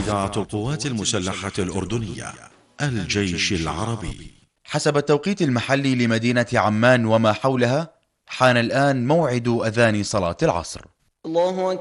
إذاعة القوات المسلحة الأردنية الجيش العربي. حسب التوقيت المحلي لمدينة عمان وما حولها، حان الآن موعد أذان صلاة العصر. الله أكبر.